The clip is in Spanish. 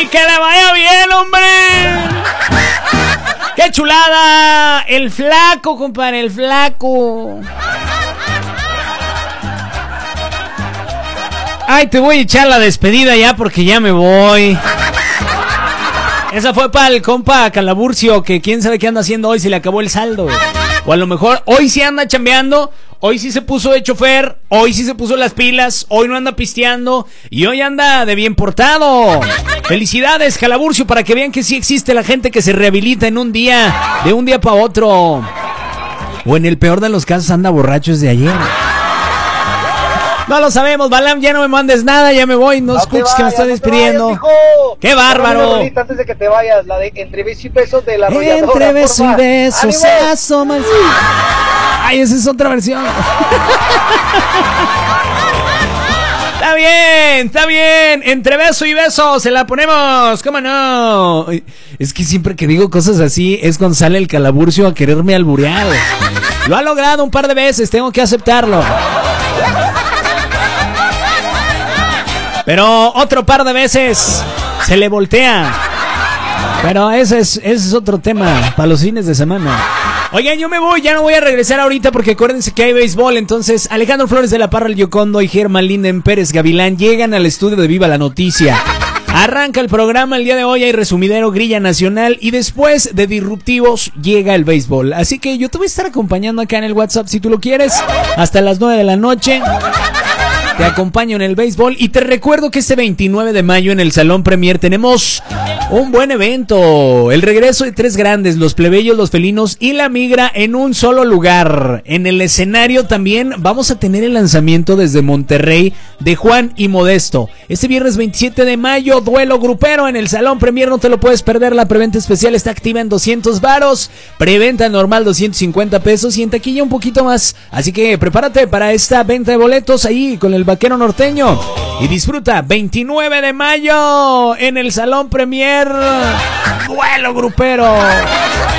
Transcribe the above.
¡Y que le vaya bien, hombre! ¡Qué chulada! El flaco, compadre, el flaco. Ay, te voy a echar la despedida ya porque ya me voy. Esa fue para el compa Calaburcio, que quién sabe qué anda haciendo hoy, se le acabó el saldo. O a lo mejor hoy sí anda chambeando, hoy sí se puso de chofer, hoy sí se puso las pilas, hoy no anda pisteando y hoy anda de bien portado. Felicidades, Calaburcio, para que vean que sí existe la gente que se rehabilita en un día, de un día para otro. O en el peor de los casos anda borracho desde ayer. No lo sabemos, Balam, ya no me mandes nada, ya me voy, no escuches que me estoy despidiendo. Vayas, ¡qué bárbaro! Antes de que te vayas, la de Entre Besos y Besos de la Arrolladora. Entre Besos y Besos, asoma. Ay, esa es otra versión. Está bien, Entre Beso y Beso, se la ponemos, ¿cómo no? Es que siempre que digo cosas así, es cuando sale el Calaburcio a quererme alburear. Lo ha logrado un par de veces, tengo que aceptarlo. Pero otro par de veces se le voltea. Pero ese es otro tema para los fines de semana. Oigan, yo me voy, ya no voy a regresar ahorita porque acuérdense que hay béisbol. Entonces, Alejandro Flores de la Parra, el Yocondo y Germán Linden Pérez Gavilán llegan al estudio de Viva la Noticia. Arranca el programa el día de hoy, hay resumidero, grilla nacional y después de Disruptivos llega el béisbol. Así que yo te voy a estar acompañando acá en el WhatsApp si tú lo quieres, hasta las 9 de la noche. Te acompaño en el béisbol y te recuerdo que este 29 de mayo en el Salón Premier tenemos un buen evento. El regreso de tres grandes, los plebeyos, los felinos y la migra en un solo lugar. En el escenario también vamos a tener el lanzamiento desde Monterrey de Juan y Modesto. Este viernes 27 de mayo, duelo grupero en el Salón Premier, no te lo puedes perder. La preventa especial está activa en 200 varos, preventa normal 250 pesos y en taquilla un poquito más. Así que prepárate para esta venta de boletos ahí con el Vaquero Norteño y disfruta 29 de mayo en el Salón Premier, duelo grupero.